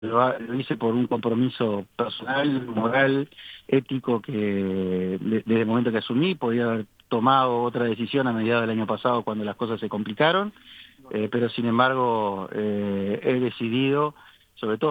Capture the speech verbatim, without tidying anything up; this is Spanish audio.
lo, lo hice por un compromiso personal, moral, ético, que de- desde el momento que asumí podía haber tomado otra decisión a mediados del año pasado cuando las cosas se complicaron, eh, pero sin embargo eh, he decidido, sobre todo